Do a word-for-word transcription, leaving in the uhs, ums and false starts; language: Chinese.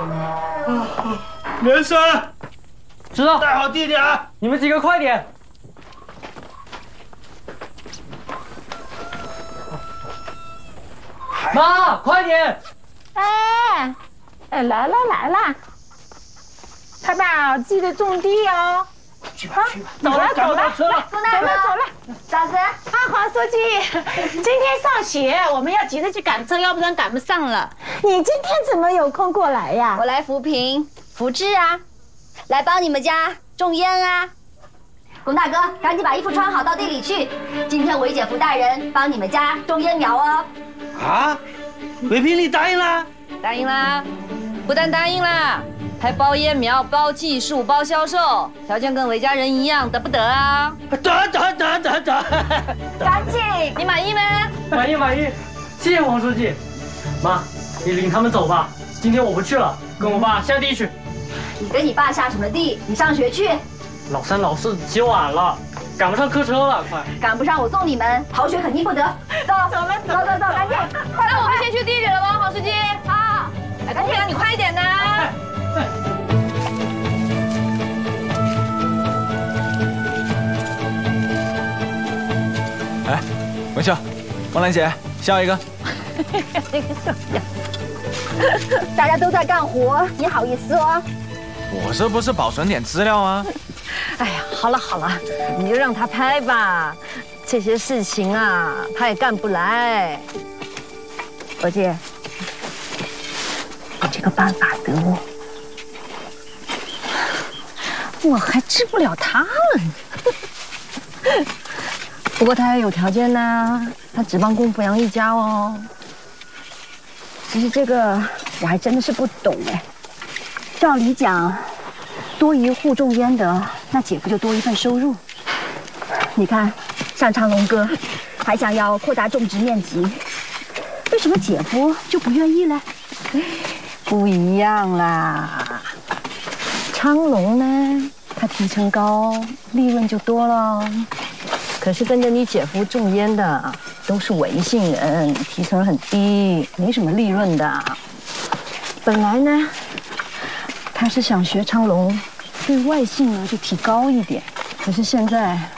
人生， 知道。 带好弟弟啊！ 你们几个快点！妈，快点！ 哎，哎，来了来了，太爸记得种地哦。 去吧去吧， 走了走了， 走了走了走了。 嫂子， 啊，黄书记，今天上学，我们要急着去赶车，要不然赶不上了。你今天怎么有空过来呀？ 我来扶贫扶志啊，来帮你们家种烟啊。龚大哥，赶紧把衣服穿好，到地里去。今天韦姐夫大人帮你们家种烟苗哦。 啊，韦平你答应了？ 答应啦，不但答应啦，还包烟苗、包技术、包销售，条件跟韦家人一样，得不得啊？ 得得得得得， 赶紧， 你满意没？ 满意满意，谢谢王书记。妈，你领他们走吧，今天我不去了，跟我爸下地去。 你跟你爸下什么地？你上学去。 老三老四起晚了，赶不上客车了，快！ 赶不上我送你们，逃学肯定不得。走，走了，走走走，赶紧！ 那我们先去地里了吗，黄书记？ 好， 来，赶紧啊，你快一点呐！ 哎，微笑，王兰姐，笑一个。 大家都在干活，你好意思哦？ 我这不是保存点资料吗？ 哎呀，好了好了，你就让他拍吧。这些事情啊，他也干不来。 娥姐，我这个办法得我， 我还治不了他了。不过他也有条件呐，他只帮龚福阳一家哦。 其实这个我还真的是不懂哎。照理讲，多一户种烟的，那姐夫就多一份收入。你看，像昌龙哥还想要扩大种植面积，为什么姐夫就不愿意嘞？ 不一样啦，昌龙呢，他提成高，利润就多了。可是跟着你姐夫种烟的都是维姓人，提成很低，没什么利润的。 本来呢，他是想学昌龙，对外姓呢就提高一点， 可是现在